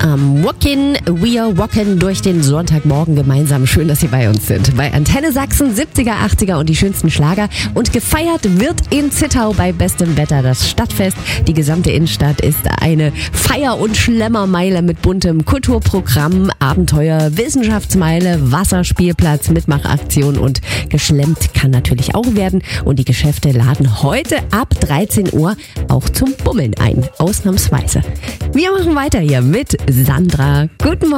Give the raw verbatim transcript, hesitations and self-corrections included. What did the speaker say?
am Walkin'. We are walking durch den Sonntagmorgen gemeinsam. Schön, dass Sie bei uns sind. Bei Antenne Sachsen, siebziger, achtziger und die schönsten Schlager. Und gefeiert wird in Zittau bei bestem Wetter das Stadtfest. Die gesamte Innenstadt ist eine Feier- und Schlemmermeile mit buntem Kulturprogramm, Abenteuer, Wissenschaftsmeile, Wasserspielplatz, Mitmachaktion und geschlemmt kann natürlich auch werden. Und die Geschäfte laden heute ab dreizehn Uhr auch zum Bummeln ein. Ausnahmsweise. Wir machen weiter hier mit Sandra. Guten Morgen.